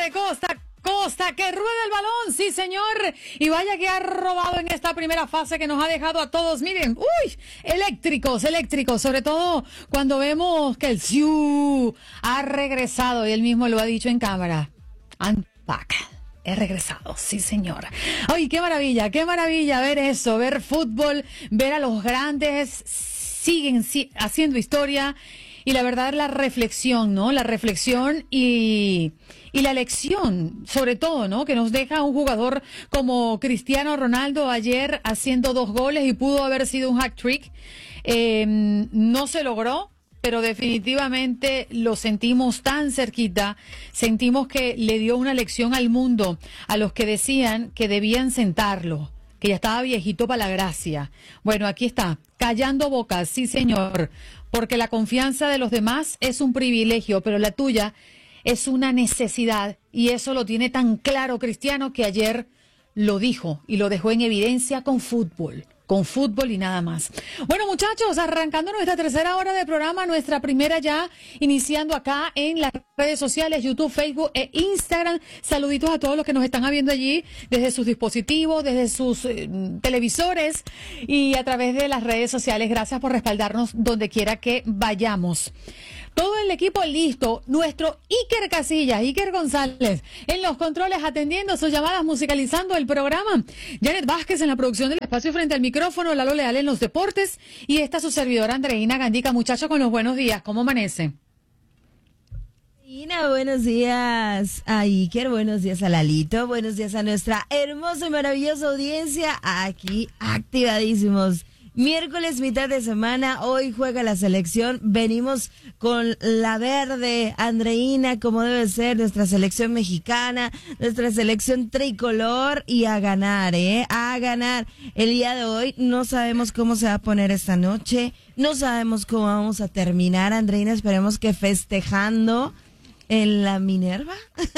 de costa a costa, que rueda el balón, sí señor, y vaya que ha robado en esta primera fase que nos ha dejado a todos, miren, eléctricos, sobre todo cuando vemos que el Siu ha regresado, y él mismo lo ha dicho en cámara, I'm back. He regresado, sí señor. Ay, qué maravilla ver eso, ver fútbol, ver a los grandes, siguen haciendo historia, y la verdad la reflexión, ¿no? La reflexión y la lección, sobre todo, ¿no? Que nos deja un jugador como Cristiano Ronaldo ayer haciendo 2 goles y pudo haber sido un hat-trick. No se logró, pero definitivamente lo sentimos tan cerquita, sentimos que le dio una lección al mundo, a los que decían que debían sentarlo, que ya estaba viejito para la gracia. Bueno, aquí está, callando bocas, sí señor, porque la confianza de los demás es un privilegio, pero la tuya es una necesidad, y eso lo tiene tan claro Cristiano que ayer lo dijo y lo dejó en evidencia con fútbol y nada más. Bueno, muchachos, arrancando nuestra tercera hora de programa, nuestra primera ya, iniciando acá en las redes sociales, YouTube, Facebook e Instagram. Saluditos a todos los que nos están viendo allí, desde sus dispositivos, desde sus televisores y a través de las redes sociales. Gracias por respaldarnos donde quiera que vayamos. Todo el equipo listo, nuestro Iker Casillas, Iker González, en los controles atendiendo sus llamadas, musicalizando el programa. Janet Vázquez en la producción del espacio frente al micrófono, Lalo Leal en los deportes, y esta su servidora Andreina Gandica. Muchachos, con los buenos días, ¿cómo amanece? Buenos días a Iker, buenos días a Lalito, buenos días a nuestra hermosa y maravillosa audiencia, aquí activadísimos. Miércoles, mitad de semana, hoy juega la selección, venimos con la verde, Andreina, como debe ser, nuestra selección mexicana, nuestra selección tricolor, y a ganar, a ganar. El día de hoy no sabemos cómo se va a poner esta noche, no sabemos cómo vamos a terminar, Andreina, esperemos que festejando en la Minerva.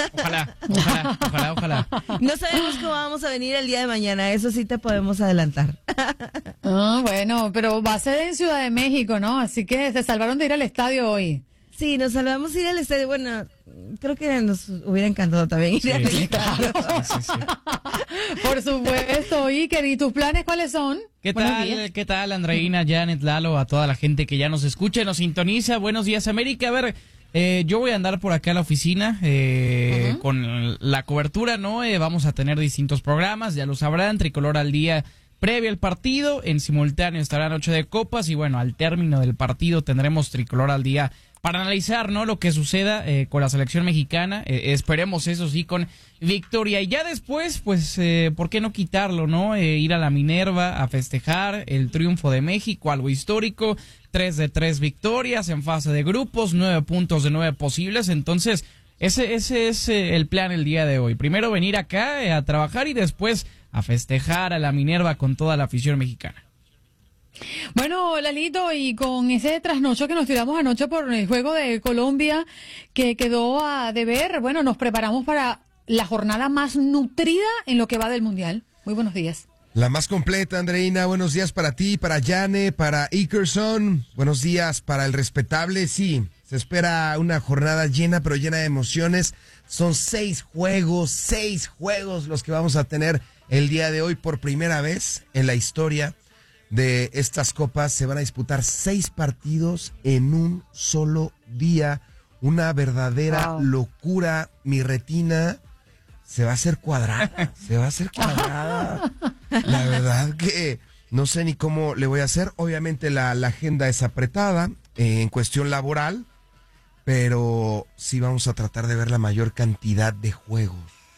Ojalá. No sabemos cómo vamos a venir el día de mañana, eso sí te podemos adelantar. Bueno, pero va a ser en Ciudad de México, ¿no? Así que se salvaron de ir al estadio hoy. Sí, nos salvamos de ir al estadio. Bueno, creo que nos hubiera encantado también ir al estadio. Sí. Por supuesto, Iker, ¿y tus planes cuáles son? ¿Qué tal, Andreina, Janet, Lalo, a toda la gente que ya nos escucha y nos sintoniza? Buenos días, América. A ver, yo voy a andar por acá a la oficina con la cobertura, ¿no? Vamos a tener distintos programas, ya lo sabrán, Tricolor al día previo al partido, en simultáneo estará Noche de Copas, y bueno, al término del partido tendremos Tricolor al día para analizar, ¿no? Lo que suceda con la selección mexicana, esperemos eso sí con victoria, y ya después, pues, ¿por qué no quitarlo, no? Ir a la Minerva a festejar el triunfo de México, algo histórico, 3 de 3 victorias en fase de grupos, 9 puntos de 9 posibles, entonces ese es el plan el día de hoy. Primero venir acá a trabajar y después a festejar a la Minerva con toda la afición mexicana. Bueno, Lalito, y con ese trasnocho que nos tiramos anoche por el juego de Colombia que quedó a deber, bueno, nos preparamos para la jornada más nutrida en lo que va del Mundial. Muy buenos días. La más completa, Andreina. Buenos días para ti, para Jane, para Ikerson. Buenos días para el respetable. Sí, se espera una jornada llena, pero llena de emociones. Son 6 juegos los que vamos a tener el día de hoy. Por primera vez en la historia de estas copas se van a disputar 6 partidos en un solo día. Una verdadera locura. Mi retina se va a hacer cuadrada. La verdad que no sé ni cómo le voy a hacer. Obviamente la agenda es apretada en cuestión laboral, pero sí vamos a tratar de ver la mayor cantidad de juegos.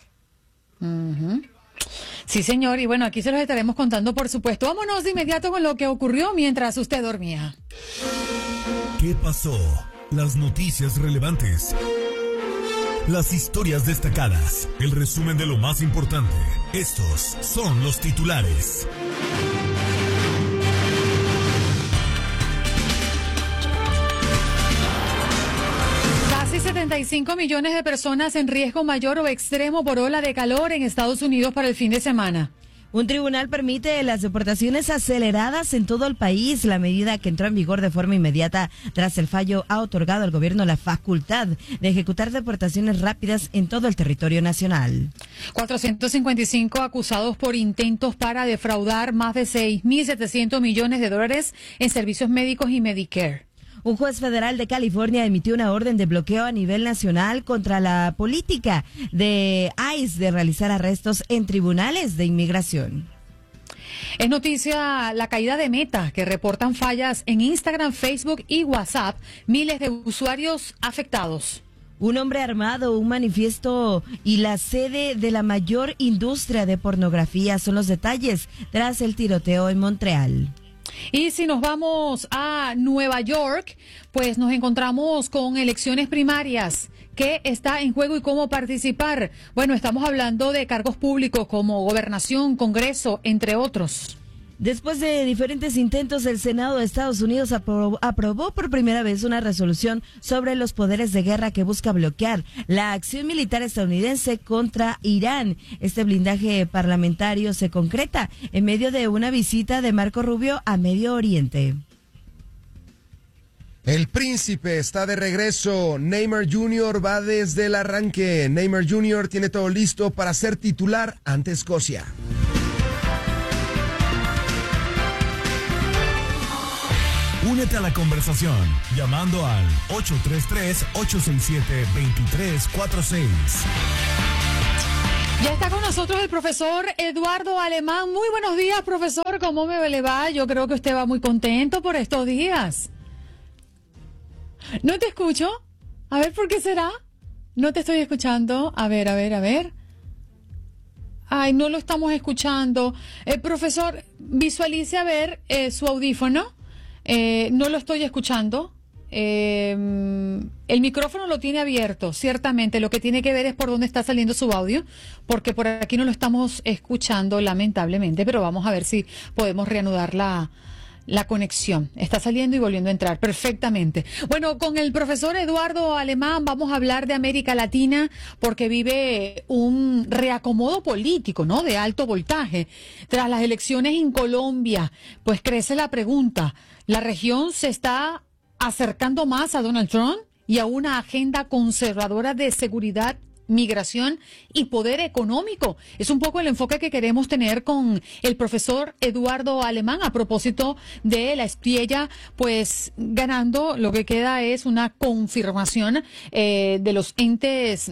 Sí, señor, y bueno, aquí se los estaremos contando, por supuesto. Vámonos de inmediato con lo que ocurrió mientras usted dormía. ¿Qué pasó? Las noticias relevantes, las historias destacadas, el resumen de lo más importante. Estos son los titulares. Casi 75 millones de personas en riesgo mayor o extremo por ola de calor en Estados Unidos para el fin de semana. Un tribunal permite las deportaciones aceleradas en todo el país. La medida, que entró en vigor de forma inmediata tras el fallo, ha otorgado al gobierno la facultad de ejecutar deportaciones rápidas en todo el territorio nacional. 455 acusados por intentos para defraudar más de 6.700 millones de dólares en servicios médicos y Medicare. Un juez federal de California emitió una orden de bloqueo a nivel nacional contra la política de ICE de realizar arrestos en tribunales de inmigración. Es noticia la caída de Meta, que reportan fallas en Instagram, Facebook y WhatsApp. Miles de usuarios afectados. Un hombre armado, un manifiesto y la sede de la mayor industria de pornografía son los detalles tras el tiroteo en Montreal. Y si nos vamos a Nueva York, pues nos encontramos con elecciones primarias. ¿Qué está en juego y cómo participar? Bueno, estamos hablando de cargos públicos como gobernación, Congreso, entre otros. Después de diferentes intentos, el Senado de Estados Unidos aprobó por primera vez una resolución sobre los poderes de guerra que busca bloquear la acción militar estadounidense contra Irán. Este blindaje parlamentario se concreta en medio de una visita de Marco Rubio a Medio Oriente. El príncipe está de regreso. Neymar Jr. va desde el arranque. Neymar Jr. tiene todo listo para ser titular ante Escocia. Únete a la conversación llamando al 833-867-2346. Ya está con nosotros el profesor Eduardo Alemán. Muy buenos días, profesor. ¿Cómo me le va? Yo creo que usted va muy contento por estos días. ¿No te escucho? A ver, ¿por qué será? No te estoy escuchando. A ver. Ay, no lo estamos escuchando. Profesor, visualice a ver su audífono. No lo estoy escuchando. El micrófono lo tiene abierto, ciertamente. Lo que tiene que ver es por dónde está saliendo su audio, porque por aquí no lo estamos escuchando, lamentablemente, pero vamos a ver si podemos reanudar la conexión. Está saliendo y volviendo a entrar perfectamente. Bueno, con el profesor Eduardo Alemán vamos a hablar de América Latina, porque vive un reacomodo político, ¿no?, de alto voltaje. Tras las elecciones en Colombia, pues crece la pregunta: ¿la región se está acercando más a Donald Trump y a una agenda conservadora de seguridad, migración y poder económico? Es un poco el enfoque que queremos tener con el profesor Eduardo Alemán a propósito de la Espiella, pues ganando. Lo que queda es una confirmación de los entes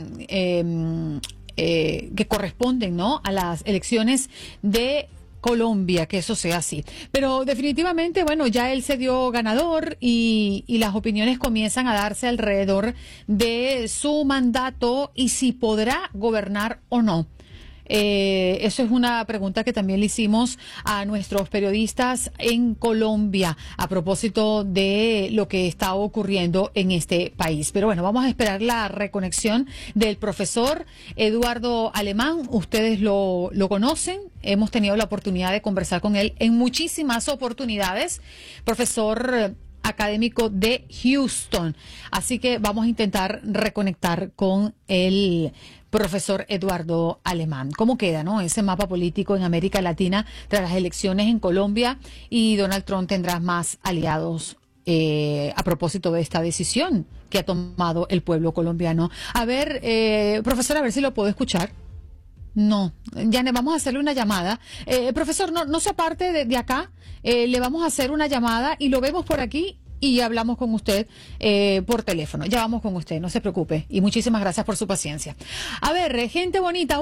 que corresponden, ¿no?, a las elecciones de Colombia, que eso sea así. Pero definitivamente, bueno, ya él se dio ganador y las opiniones comienzan a darse alrededor de su mandato y si podrá gobernar o no. Eso es una pregunta que también le hicimos a nuestros periodistas en Colombia a propósito de lo que está ocurriendo en este país. Pero bueno, vamos a esperar la reconexión del profesor Eduardo Alemán. Ustedes lo conocen, hemos tenido la oportunidad de conversar con él en muchísimas oportunidades. Profesor académico de Houston. Así que vamos a intentar reconectar con el profesor Eduardo Alemán. ¿Cómo queda, no?, ese mapa político en América Latina tras las elecciones en Colombia? Y Donald Trump tendrá más aliados a propósito de esta decisión que ha tomado el pueblo colombiano. A ver, profesor, a ver si lo puedo escuchar. No, ya le vamos a hacerle una llamada. Profesor, no se aparte de acá. Le vamos a hacer una llamada y lo vemos por aquí y hablamos con usted por teléfono. Ya vamos con usted, no se preocupe. Y muchísimas gracias por su paciencia. A ver, gente bonita,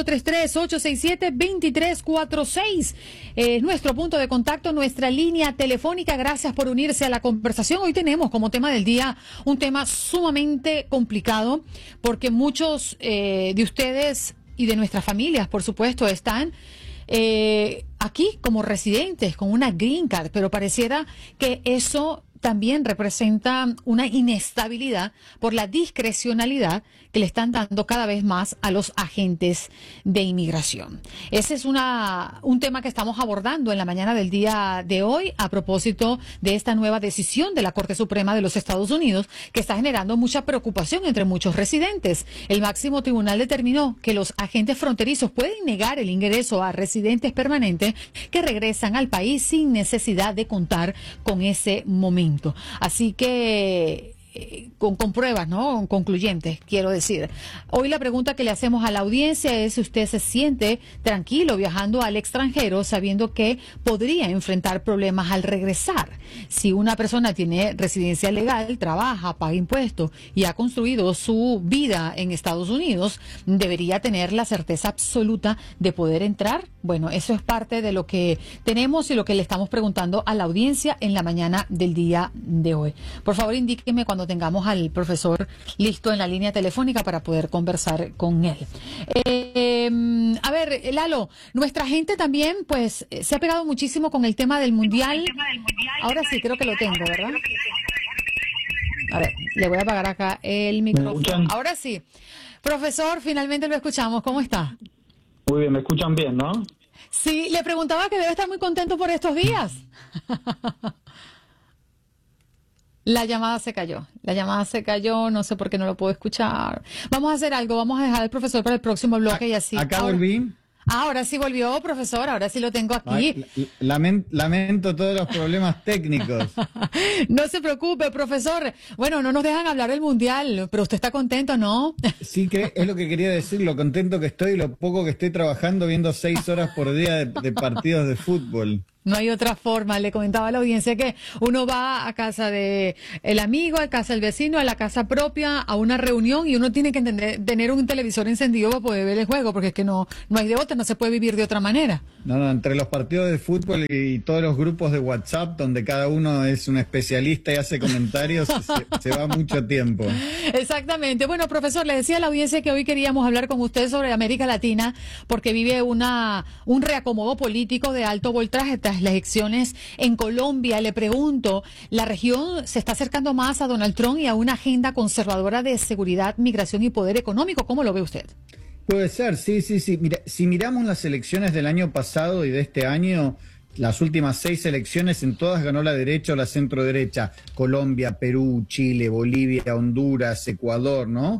1-833-867-2346. Nuestro punto de contacto, nuestra línea telefónica. Gracias por unirse a la conversación. Hoy tenemos como tema del día un tema sumamente complicado, porque muchos de ustedes y de nuestras familias, por supuesto, están aquí como residentes con una green card, pero pareciera que eso también representa una inestabilidad por la discrecionalidad que le están dando cada vez más a los agentes de inmigración. Ese es un tema que estamos abordando en la mañana del día de hoy a propósito de esta nueva decisión de la Corte Suprema de los Estados Unidos que está generando mucha preocupación entre muchos residentes. El máximo tribunal determinó que los agentes fronterizos pueden negar el ingreso a residentes permanentes que regresan al país sin necesidad de contar con ese momento. Así que con pruebas, ¿no? Concluyentes, quiero decir. Hoy la pregunta que le hacemos a la audiencia es si usted se siente tranquilo viajando al extranjero sabiendo que podría enfrentar problemas al regresar. Si una persona tiene residencia legal, trabaja, paga impuestos y ha construido su vida en Estados Unidos, debería tener la certeza absoluta de poder entrar. Bueno, eso es parte de lo que tenemos y lo que le estamos preguntando a la audiencia en la mañana del día de hoy. Por favor, indíqueme cuando tengamos al profesor listo en la línea telefónica para poder conversar con él. A ver, Lalo, nuestra gente también pues se ha pegado muchísimo con el tema del Mundial. Ahora sí, creo que lo tengo, ¿verdad? A ver, le voy a apagar acá el micrófono. Ahora sí. Profesor, finalmente lo escuchamos. ¿Cómo está? Muy bien, me escuchan bien, ¿no? Sí, le preguntaba que debe estar muy contento por estos días. La llamada se cayó, no sé por qué no lo puedo escuchar. Vamos a hacer algo, vamos a dejar al profesor para el próximo bloque y así. Acá volví. Ahora sí volvió, profesor, ahora sí lo tengo aquí. Ay, lamento todos los problemas técnicos. No se preocupe, profesor. Bueno, no nos dejan hablar del Mundial, pero usted está contento, ¿no? Sí, que es lo que quería decir, lo contento que estoy, lo poco que estoy trabajando viendo 6 horas por día de partidos de fútbol. No hay otra forma. Le comentaba a la audiencia que uno va a casa de el amigo, a casa del vecino, a la casa propia, a una reunión y uno tiene que tener un televisor encendido para poder ver el juego, porque es que no hay de otra, no se puede vivir de otra manera. No, entre los partidos de fútbol y todos los grupos de WhatsApp, donde cada uno es un especialista y hace comentarios, se va mucho tiempo. Exactamente. Bueno, profesor, le decía a la audiencia que hoy queríamos hablar con usted sobre América Latina, porque vive un reacomodo político de alto voltaje tras las elecciones en Colombia. Le pregunto, ¿la región se está acercando más a Donald Trump y a una agenda conservadora de seguridad, migración y poder económico? ¿Cómo lo ve usted? Puede ser, sí. Mira, si miramos las elecciones del año pasado y de este año, las últimas 6 elecciones, en todas ganó la derecha o la centro-derecha. Colombia, Perú, Chile, Bolivia, Honduras, Ecuador, ¿no?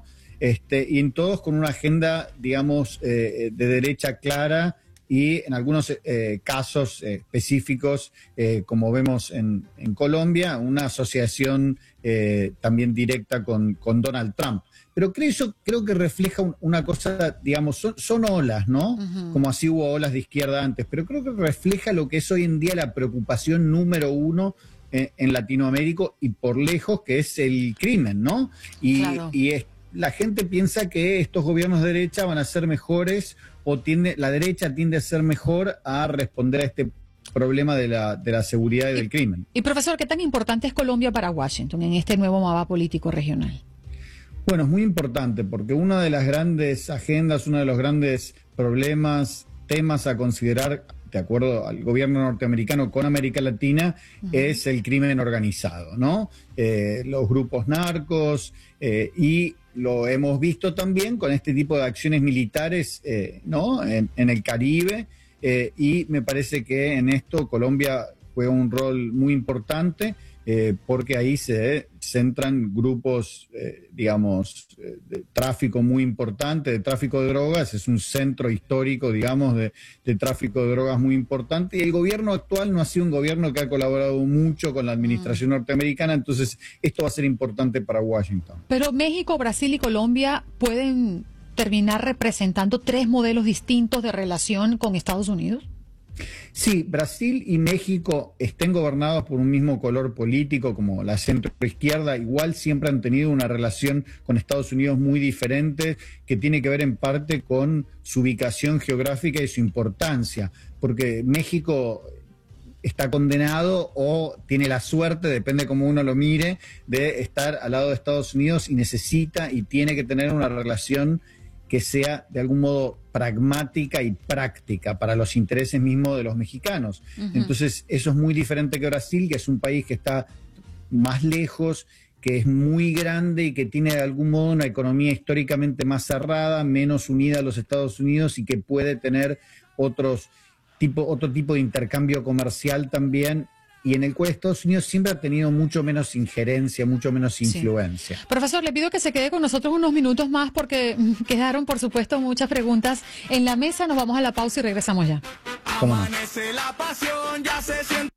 Y en todos con una agenda, digamos, de derecha clara, y en algunos casos específicos, como vemos en Colombia, una asociación también directa con Donald Trump. Pero creo que refleja una cosa, digamos, son olas, ¿no? Uh-huh. Como así hubo olas de izquierda antes, pero creo que refleja lo que es hoy en día la preocupación número 1 en Latinoamérica y por lejos, que es el crimen, ¿no? Claro. La gente piensa que estos gobiernos de derecha van a ser mejores o la derecha tiende a ser mejor a responder a este problema de la seguridad y del crimen. Y profesor, ¿qué tan importante es Colombia para Washington en este nuevo mapa político regional? Bueno, es muy importante porque una de las grandes agendas, uno de los grandes temas a considerar, de acuerdo al gobierno norteamericano con América Latina, uh-huh, es el crimen organizado, ¿no? Los grupos narcos y lo hemos visto también con este tipo de acciones militares, ¿no? En el Caribe, y me parece que en esto Colombia juega un rol muy importante, porque ahí se centran grupos, digamos, de tráfico muy importante, de tráfico de drogas. Es un centro histórico, digamos, de tráfico de drogas muy importante. Y el gobierno actual no ha sido un gobierno que ha colaborado mucho con la administración norteamericana, entonces esto va a ser importante para Washington. Pero México, Brasil y Colombia pueden terminar representando 3 modelos distintos de relación con Estados Unidos. Sí, Brasil y México estén gobernados por un mismo color político como la centroizquierda, igual siempre han tenido una relación con Estados Unidos muy diferente, que tiene que ver en parte con su ubicación geográfica y su importancia, porque México está condenado o tiene la suerte, depende cómo uno lo mire, de estar al lado de Estados Unidos y necesita y tiene que tener una relación que sea de algún modo pragmática y práctica para los intereses mismos de los mexicanos. Uh-huh. Entonces, eso es muy diferente que Brasil, que es un país que está más lejos, que es muy grande y que tiene de algún modo una economía históricamente más cerrada, menos unida a los Estados Unidos y que puede tener otro tipo de intercambio comercial también, y en el cual Estados Unidos siempre ha tenido mucho menos injerencia, mucho menos influencia. Sí. Profesor, le pido que se quede con nosotros unos minutos más porque quedaron, por supuesto, muchas preguntas en la mesa. Nos vamos a la pausa y regresamos ya. ¿Cómo no? Amanece la pasión, ya se siente.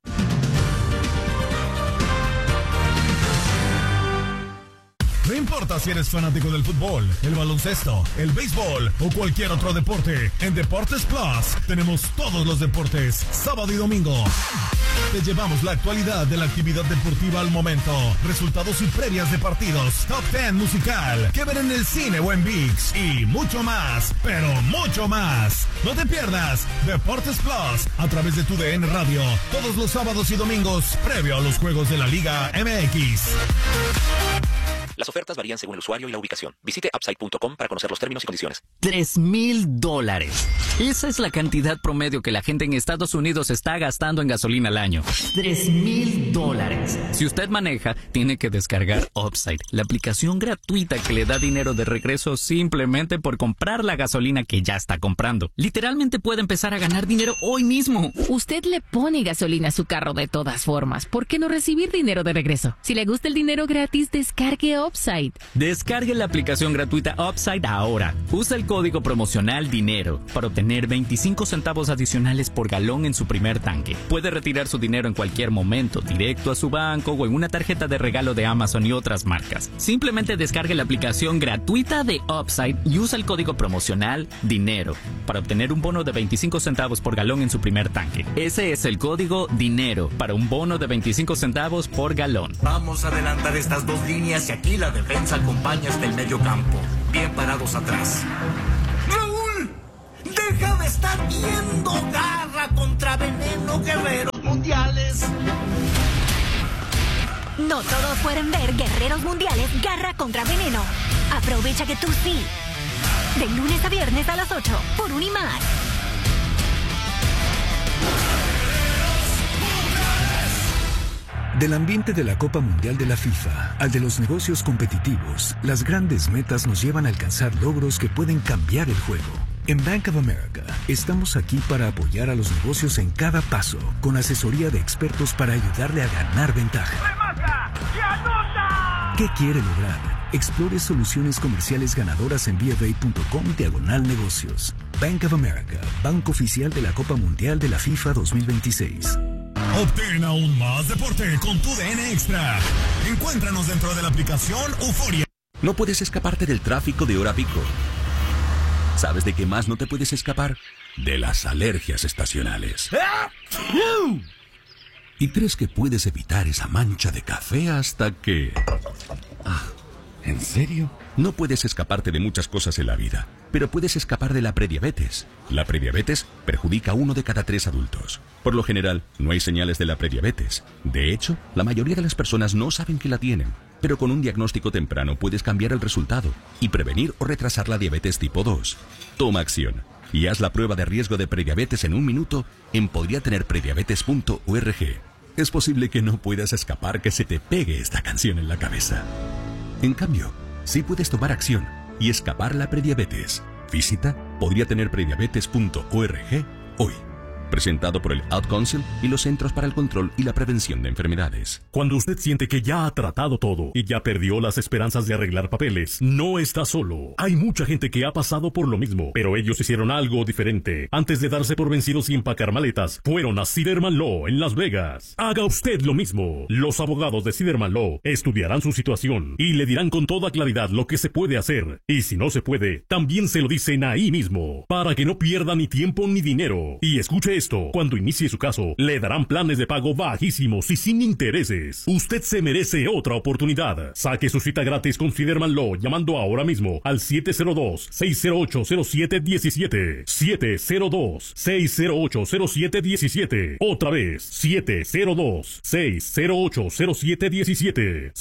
No importa si eres fanático del fútbol, el baloncesto, el béisbol o cualquier otro deporte, en Deportes Plus tenemos todos los deportes, sábado y domingo. Te llevamos la actualidad de la actividad deportiva al momento, resultados y previas de partidos, top 10 musical, que ver en el cine o en ViX y mucho más, pero mucho más. No te pierdas Deportes Plus a través de tu DN Radio, todos los sábados y domingos, previo a los juegos de la Liga MX. Las ofertas varían según el usuario y la ubicación. Visite Upside.com para conocer los términos y condiciones. $3,000. Esa es la cantidad promedio que la gente en Estados Unidos está gastando en gasolina al año. $3,000. Si usted maneja, tiene que descargar Upside, la aplicación gratuita que le da dinero de regreso simplemente por comprar la gasolina que ya está comprando. Literalmente puede empezar a ganar dinero hoy mismo. Usted le pone gasolina a su carro de todas formas. ¿Por qué no recibir dinero de regreso? Si le gusta el dinero gratis, descargue Upside. Descargue la aplicación gratuita Upside ahora. Usa el código promocional DINERO para obtener 25 centavos adicionales por galón en su primer tanque. Puede retirar su dinero en cualquier momento, directo a su banco o en una tarjeta de regalo de Amazon y otras marcas. Simplemente descargue la aplicación gratuita de Upside y usa el código promocional DINERO para obtener un bono de 25 centavos por galón en su primer tanque. Ese es el código DINERO para un bono de 25 centavos por galón. Vamos a adelantar estas dos líneas y aquí la defensa acompaña hasta el medio campo. Bien parados atrás. ¡Raúl! ¡Deja de estar viendo Garra contra Veneno, guerreros mundiales! No todos pueden ver Guerreros Mundiales Garra contra Veneno. Aprovecha que tú sí. De lunes a viernes a las 8 por Unimar. Del ambiente de la Copa Mundial de la FIFA al de los negocios competitivos, las grandes metas nos llevan a alcanzar logros que pueden cambiar el juego. En Bank of America, estamos aquí para apoyar a los negocios en cada paso, con asesoría de expertos para ayudarle a ganar ventaja. ¿Qué quiere lograr? Explore soluciones comerciales ganadoras en bfa.com/negocios. Bank of America, banco oficial de la Copa Mundial de la FIFA 2026. Obtén aún más deporte con tu DN Extra. Encuéntranos dentro de la aplicación Euforia. No puedes escaparte del tráfico de hora pico. ¿Sabes de qué más no te puedes escapar? De las alergias estacionales. Y crees que puedes evitar esa mancha de café hasta que... ¿En serio? No puedes escaparte de muchas cosas en la vida, pero puedes escapar de la prediabetes. La prediabetes perjudica a 1 de cada 3 adultos. Por lo general, no hay señales de la prediabetes. De hecho, la mayoría de las personas no saben que la tienen. Pero con un diagnóstico temprano puedes cambiar el resultado y prevenir o retrasar la diabetes tipo 2. Toma acción y haz la prueba de riesgo de prediabetes en 1 minuto en podriatenerprediabetes.org. Es posible que no puedas escapar que se te pegue esta canción en la cabeza. En cambio, sí puedes tomar acción y escapar la prediabetes. Visita podriatenerprediabetes.org hoy. Presentado por el Ad Council y los Centros para el Control y la Prevención de Enfermedades. Cuando usted siente que ya ha tratado todo y ya perdió las esperanzas de arreglar papeles, no está solo. Hay mucha gente que ha pasado por lo mismo, pero ellos hicieron algo diferente. Antes de darse por vencidos y empacar maletas, fueron a Siderman Law en Las Vegas. Haga usted lo mismo. Los abogados de Siderman Law estudiarán su situación y le dirán con toda claridad lo que se puede hacer. Y si no se puede, también se lo dicen ahí mismo, para que no pierda ni tiempo ni dinero. Y escuche esto, cuando inicie su caso, le darán planes de pago bajísimos y sin intereses. Usted se merece otra oportunidad. Saque su cita gratis con Siderman Law llamando ahora mismo al 702-608-0717. 702-608-0717. Otra vez, 702-608-0717.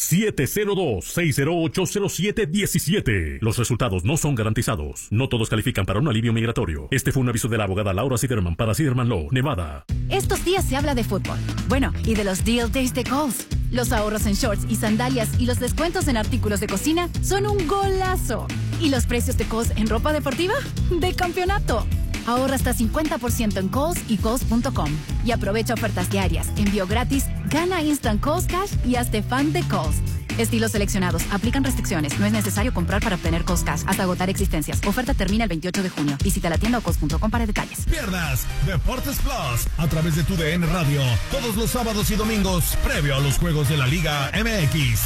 702-608-0717. Los resultados no son garantizados. No todos califican para un alivio migratorio. Este fue un aviso de la abogada Laura Siderman para Siderman Law, Nevada. Estos días se habla de fútbol. Bueno, y de los Deal Days de golf. Los ahorros en shorts y sandalias y los descuentos en artículos de cocina son un golazo. ¿Y los precios de Kohl's en ropa deportiva? ¡De campeonato! Ahorra hasta 50% en Kohl's y Kohl's.com. Y aprovecha ofertas diarias, envío gratis, gana Instant Kohl's Cash y hazte fan de Kohl's. Estilos seleccionados. Aplican restricciones. No es necesario comprar para obtener Kohl's Cash hasta agotar existencias. Oferta termina el 28 de junio. Visita la tienda o Kohl's.com para detalles. Pierdas Deportes Plus a través de tu DN Radio todos los sábados y domingos previo a los juegos de la Liga MX.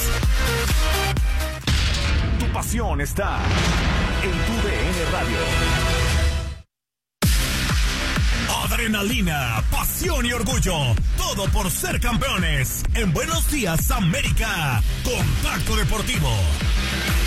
Tu pasión está en tu DN Radio. Adrenalina, pasión y orgullo. Todo por ser campeones. En Buenos Días, América. Contacto Deportivo.